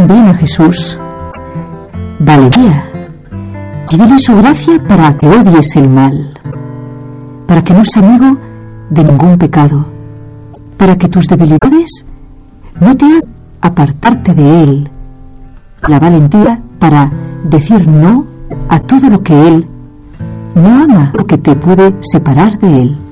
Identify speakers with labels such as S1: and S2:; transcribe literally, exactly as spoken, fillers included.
S1: Ven a Jesús, valentía, y dile su gracia para que odies el mal, para que no seas amigo de ningún pecado, para que tus debilidades no te hagan apartarte de Él, la valentía para decir no a todo lo que Él no ama o que te puede separar de Él.